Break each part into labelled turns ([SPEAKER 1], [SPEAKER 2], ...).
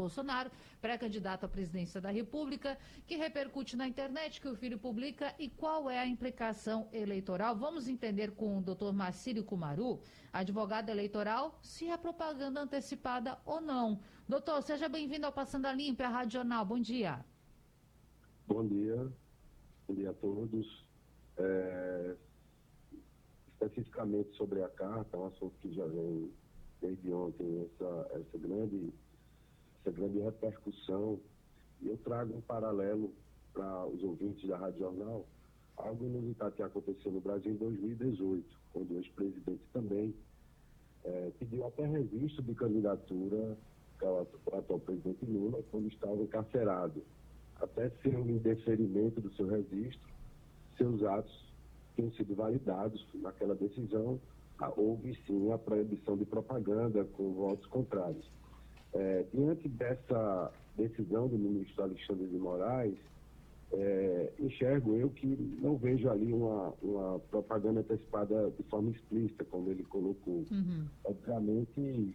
[SPEAKER 1] Bolsonaro, pré-candidato à presidência da República, que repercute na internet, que o filho publica, e qual é a implicação eleitoral? Vamos entender com o doutor Marcílio Kumaru, advogado eleitoral, se é propaganda antecipada ou não. Doutor, seja bem-vindo ao Passando a Limpo, a Rádio Jornal. Bom dia.
[SPEAKER 2] Bom dia a todos. Especificamente sobre a carta, um assunto que já vem desde ontem, essa grande repercussão, e eu trago um paralelo para os ouvintes da Rádio Jornal, algo inusitado que aconteceu no Brasil em 2018, quando o ex-presidente também pediu até registro de candidatura ao atual presidente Lula, quando estava encarcerado. Até ser um indeferimento do seu registro, seus atos tinham sido validados naquela decisão. Houve sim a proibição de propaganda com votos contrários. Diante dessa decisão do ministro Alexandre de Moraes, enxergo eu que não vejo ali uma propaganda antecipada de forma explícita, como ele colocou. Obviamente,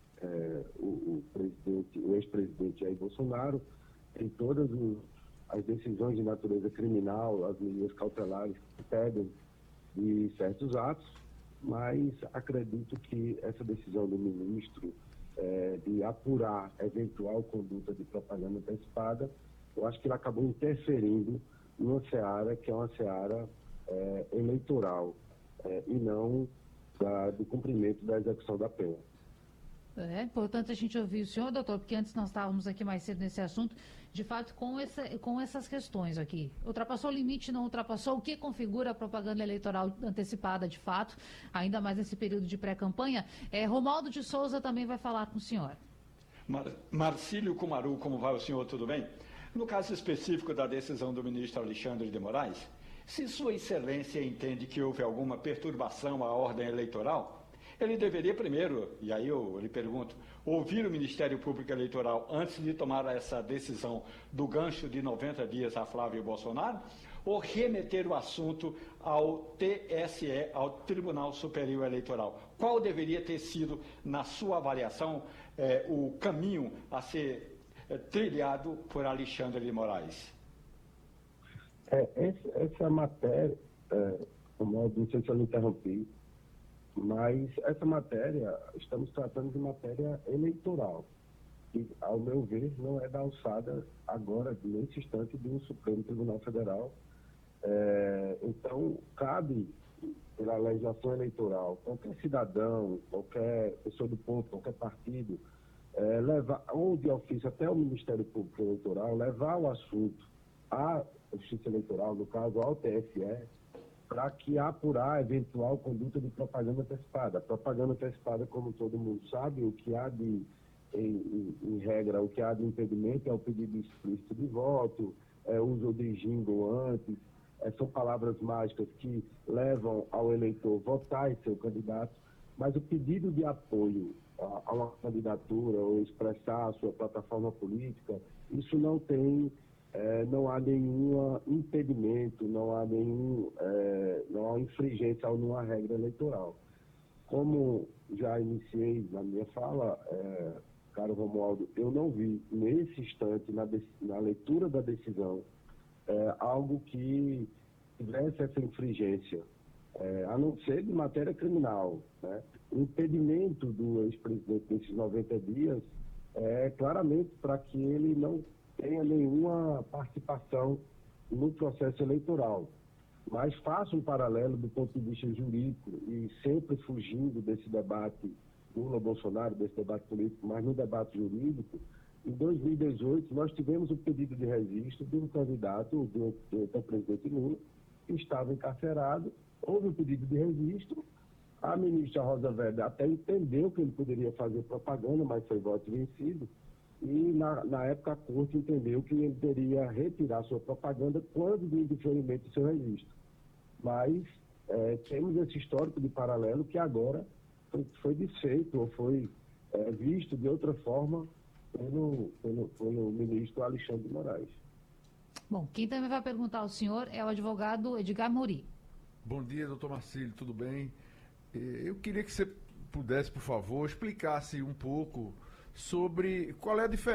[SPEAKER 2] o ex-presidente Jair Bolsonaro tem todas as decisões de natureza criminal, as medidas cautelares que pedem de certos atos, mas acredito que essa decisão do ministro de apurar eventual conduta de propaganda antecipada, eu acho que ele acabou interferindo numa seara que é uma seara eleitoral e não do cumprimento da execução da pena.
[SPEAKER 1] É importante a gente ouvir o senhor, doutor, porque antes nós estávamos aqui mais cedo nesse assunto, de fato, com essas questões aqui. Ultrapassou o limite, não ultrapassou? O que configura a propaganda eleitoral antecipada, de fato, ainda mais nesse período de pré-campanha? Romualdo de Souza também vai falar com o senhor.
[SPEAKER 3] Marcílio Kumaru, como vai o senhor? Tudo bem? No caso específico da decisão do ministro Alexandre de Moraes, se Sua Excelência entende que houve alguma perturbação à ordem eleitoral, ele deveria primeiro, e aí eu lhe pergunto, ouvir o Ministério Público Eleitoral antes de tomar essa decisão do gancho de 90 dias a Flávio Bolsonaro, ou remeter o assunto ao TSE, ao Tribunal Superior Eleitoral? Qual deveria ter sido, na sua avaliação, o caminho a ser trilhado por Alexandre de Moraes?
[SPEAKER 2] Essa matéria, não sei se eu me interrompi, mas essa matéria, estamos tratando de matéria eleitoral, que, ao meu ver, não é da alçada agora, nesse instante, do Supremo Tribunal Federal. Então, cabe, pela legislação eleitoral, qualquer cidadão, qualquer pessoa do povo, qualquer partido, levar, ou de ofício até o Ministério Público Eleitoral, levar o assunto à Justiça Eleitoral, no caso ao TSE, para que apurar eventual conduta de propaganda antecipada. Propaganda antecipada, como todo mundo sabe, o que há em regra, o que há de impedimento é o pedido explícito de voto, uso de jingle antes, são palavras mágicas que levam ao eleitor votar em seu candidato, mas o pedido de apoio a uma candidatura ou expressar a sua plataforma política, isso não tem... não há nenhum impedimento, não há infringência a nenhuma regra eleitoral. Como já iniciei na minha fala, caro Romualdo, eu não vi nesse instante, na leitura da decisão, algo que tivesse essa infringência, a não ser de matéria criminal, né? O impedimento do ex-presidente nesses 90 dias é claramente para que ele não tenha nenhuma participação no processo eleitoral. Mas faço um paralelo do ponto de vista jurídico e sempre fugindo desse debate Lula-Bolsonaro, desse debate político, mas no debate jurídico. Em 2018, nós tivemos o pedido de registro de um candidato, do presidente Lula, que estava encarcerado. Houve o pedido de registro. A ministra Rosa Weber até entendeu que ele poderia fazer propaganda, mas foi voto vencido. E, na época, a Corte entendeu que ele deveria retirar sua propaganda quando do indeferimento do seu registro. Mas temos esse histórico de paralelo que agora foi desfeito ou foi visto de outra forma pelo ministro Alexandre de Moraes.
[SPEAKER 1] Bom, quem também vai perguntar ao senhor é o advogado Edgar Mori.
[SPEAKER 4] Bom dia, doutor Marcílio, tudo bem? Eu queria que você pudesse, por favor, explicasse um pouco sobre qual é a diferença